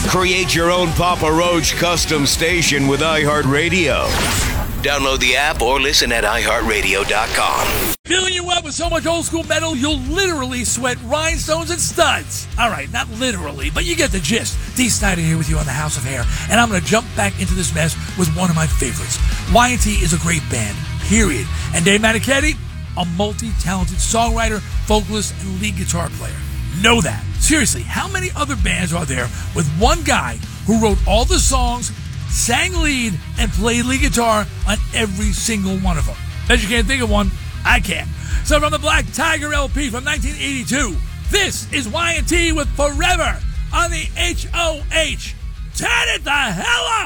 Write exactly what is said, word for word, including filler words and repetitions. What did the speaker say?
Create your own Papa Roach custom station with iHeartRadio. Download the app or listen at i heart radio dot com. Filling you up with so much old school metal, you'll literally sweat rhinestones and studs. All right, not literally, but you get the gist. Dee Snider here with you on the House of Hair, and I'm going to jump back into this mess with one of my favorites. Y and T is a great band, period. And Dave Manichetti, a multi-talented songwriter, vocalist, and lead guitar player. Know that. Seriously, how many other bands are there with one guy who wrote all the songs, sang lead, and played lead guitar on every single one of them? Bet you can't think of one. I can. So from the Black Tiger L P from nineteen eighty-two, this is Y and T with Forever on the H O H. Turn it the hell up!